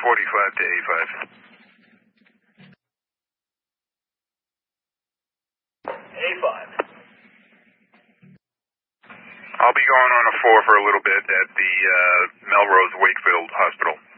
45 to A5. A5. I'll be going on a 4 for a little bit at the Melrose Wakefield Hospital.